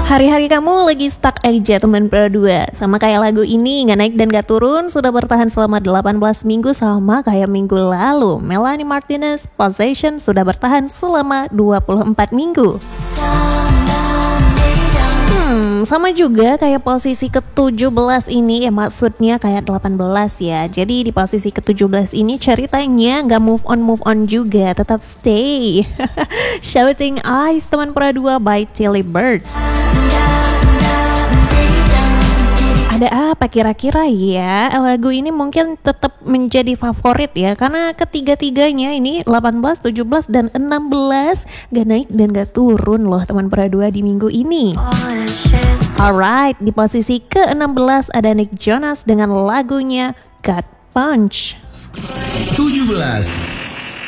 Hari-hari kamu lagi stuck aja teman Pro 2. Sama kayak lagu ini, nggak naik dan nggak turun, sudah bertahan selama 18 minggu sama kayak minggu lalu. Melanie Martinez, Possession sudah bertahan selama 24 minggu. Sama juga kayak posisi ke-17 ini, ya maksudnya kayak 18 ya. Jadi di posisi ke-17 ini ceritanya nggak move on juga, tetap stay. Shouting Eyes teman Pro 2 by Tilly Birds. Ada apa kira-kira ya? Lagu ini mungkin tetap menjadi favorit ya, karena ketiga-tiganya ini 18, 17, dan 16 gak naik dan gak turun loh teman Pro 2 di minggu ini. Alright, di posisi ke-16 ada Nick Jonas dengan lagunya Gut Punch. 17.